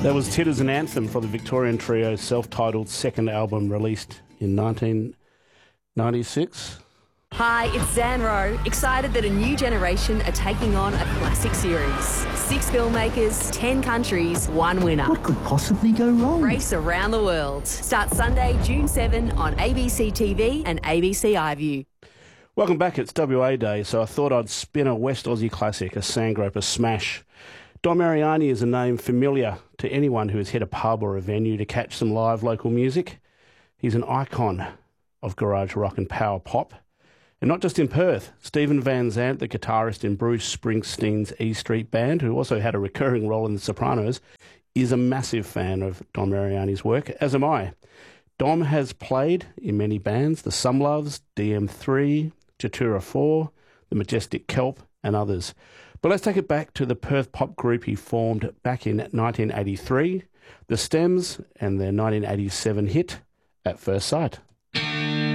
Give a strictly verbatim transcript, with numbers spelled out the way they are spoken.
That was Titters and Anthem for the Victorian Trio's self-titled second album released in nineteen ninety-six. Hi, it's Zan Rowe, excited that a new generation are taking on a classic series. Six filmmakers, ten countries, one winner. What could possibly go wrong? Race around the world. Starts Sunday, June seventh on A B C T V and A B C iView. Welcome back, it's W A Day, so I thought I'd spin a West Aussie classic, a Sandgroper smash. Dom Mariani is a name familiar to anyone who has hit a pub or a venue to catch some live local music. He's an icon of garage rock and power pop. And not just in Perth. Stephen Van Zandt, the guitarist in Bruce Springsteen's E Street Band, who also had a recurring role in The Sopranos, is a massive fan of Dom Mariani's work, as am I. Dom has played in many bands, the Some Loves, D M three, Jatura four, the Majestic Kelp, and others. But let's take it back to the Perth pop group he formed back in nineteen eighty-three, The Stems, and their nineteen eighty-seven hit, At First Sight.